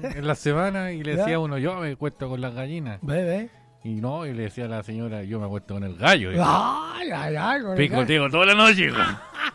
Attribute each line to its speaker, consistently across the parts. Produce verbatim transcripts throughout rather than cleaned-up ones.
Speaker 1: en la semana y le decía a uno, yo me acuesto con las gallinas.
Speaker 2: Ve, ve.
Speaker 1: Y no, y le decía a la señora, yo me acuesto con el gallo.
Speaker 2: Ay, ay, ay.
Speaker 1: Picoteo toda la noche, hijo.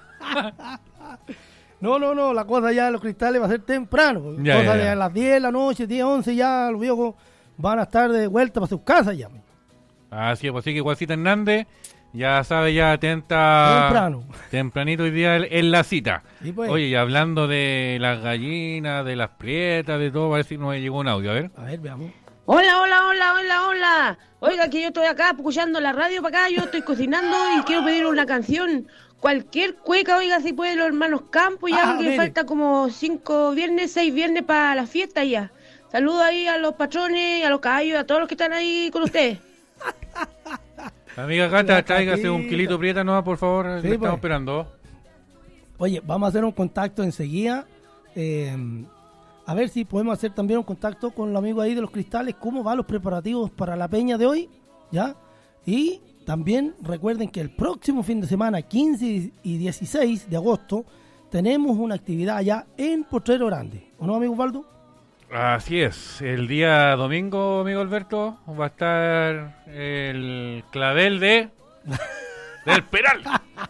Speaker 2: No, no, no, la cosa ya de los cristales va a ser temprano.
Speaker 1: Ya,
Speaker 2: cosa
Speaker 1: ya,
Speaker 2: de
Speaker 1: ya.
Speaker 2: a las diez de la noche, diez, once, ya los viejos van a estar de vuelta para sus casas ya.
Speaker 1: Así es, pues sí que Juancita Hernández, ya sabe, ya atenta.
Speaker 2: Temprano.
Speaker 1: Tempranito hoy día en la cita.
Speaker 2: Sí, pues.
Speaker 1: Oye, y hablando de las gallinas, de las prietas, de todo, parece que nos llegó un audio, a ver.
Speaker 2: A ver, veamos.
Speaker 3: Hola, hola, hola, hola, hola. Oiga, que yo estoy acá escuchando la radio para acá, yo estoy cocinando y quiero pedir una canción. Cualquier cueca, oiga, si puede, los hermanos Campos, ya,
Speaker 2: Ah,
Speaker 3: porque
Speaker 2: mire.
Speaker 3: falta como cinco viernes, seis viernes para la fiesta ya. Saludos ahí a los patrones, a los caballos, a todos los que están ahí con ustedes.
Speaker 1: Amiga Gata,
Speaker 2: La
Speaker 1: tráigase un
Speaker 2: Catita.
Speaker 1: kilito prieta, ¿no? Por favor, le
Speaker 2: pues.
Speaker 1: estamos esperando.
Speaker 2: Oye, vamos a hacer un contacto enseguida. Eh, a ver si podemos hacer también un contacto con los amigos ahí de los cristales. ¿Cómo van los preparativos para la peña de hoy? ¿Ya? Y también recuerden que el próximo fin de semana, quince y dieciséis de agosto, tenemos una actividad allá en Potrero Grande. ¿O no, amigo Osvaldo?
Speaker 1: Así es, el día domingo, amigo Alberto, va a estar el clavel de del Peral.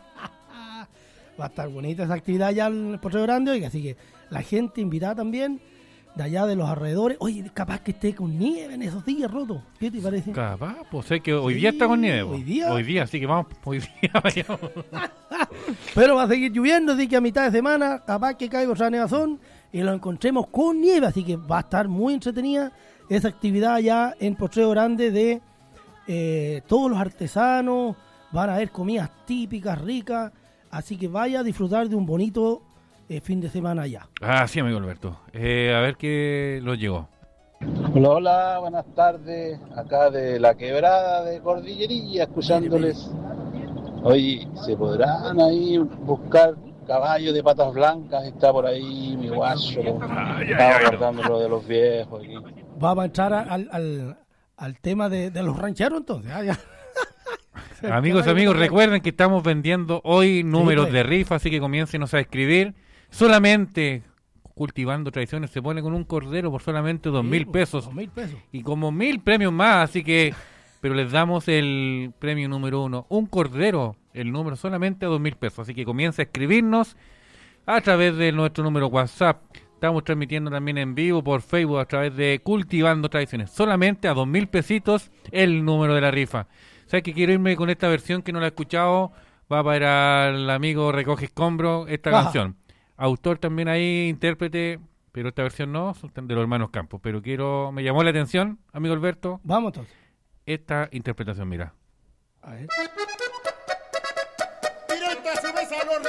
Speaker 2: Va a estar bonita esa actividad allá en Potrero Grande, oiga, así que la gente invitada también de allá de los alrededores. Oye, capaz que esté con nieve en esos días rotos. ¿Qué te parece?
Speaker 1: Capaz, pues sé que hoy
Speaker 2: Sí,
Speaker 1: día está con nieve. po.
Speaker 2: hoy día.
Speaker 1: Hoy día, así que vamos, hoy día vayamos.
Speaker 2: Pero va a seguir lloviendo, así que a mitad de semana capaz que caiga otra nevazón y lo encontremos con nieve, así que va a estar muy entretenida esa actividad allá en Potrero Grande de eh, todos los artesanos. Van a haber comidas típicas, ricas, así que vaya a disfrutar de un bonito eh, fin de semana allá.
Speaker 1: Ah, sí, amigo Alberto. Eh, a ver qué lo llegó.
Speaker 4: Hola, hola, buenas tardes. Acá de la quebrada de Cordillería, escuchándoles. Oye, ¿se podrán ahí buscar caballos de patas blancas? Está por ahí mi guacho.
Speaker 1: Ay, ay,
Speaker 4: Estaba
Speaker 1: ay,
Speaker 4: guardando lo de los viejos aquí.
Speaker 2: Vamos a entrar a- al, al, al tema de, de los rancheros entonces. Ah, ya.
Speaker 1: Amigos, amigos, recuerden que estamos vendiendo hoy números
Speaker 2: pues.
Speaker 1: de rifa, así que comiéncenos a escribir. Solamente Cultivando Tradiciones se pone con un cordero por solamente dos mil
Speaker 2: Sí,
Speaker 1: pesos.
Speaker 2: Dos mil pesos.
Speaker 1: Y como mil premios más, así que, pero les damos el premio número uno, un cordero, el número solamente a dos mil pesos, así que comienza a escribirnos a través de nuestro número WhatsApp. Estamos transmitiendo también en vivo por Facebook a través de Cultivando Tradiciones, solamente a dos mil pesitos el número de la rifa. ¿Sabes que quiero irme con esta versión que no la he escuchado? Va para el amigo Recoge Escombro esta
Speaker 2: Ajá.
Speaker 1: canción. Autor también ahí, intérprete, pero esta versión no, son de los hermanos Campos. Pero quiero, me llamó la atención, amigo Alberto,
Speaker 2: Vamos entonces.
Speaker 1: esta interpretación, mira.
Speaker 2: A ver.
Speaker 5: Directa, se besa a los